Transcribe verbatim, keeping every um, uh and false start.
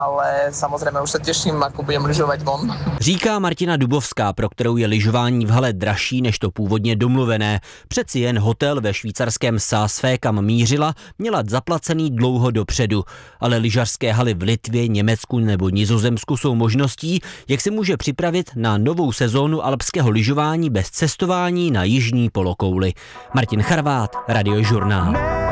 ale samozřejmě už se těším, ako budem lyžovat von. Říká Martina Dubovská, pro kterou je lyžování v hale dražší než to původně domluvené. Přeci jen hotel ve švýcarském Saas-Fee, kam mířila, měla zaplacený dlouho dopředu. Ale lyžařské haly v Litvě, Německu nebo Nizozemsku jsou možností, jak se může připravit na novou sezónu alpského lyžování bez cestování na jižní polokouli. Martin Charvát, Radiožurnál.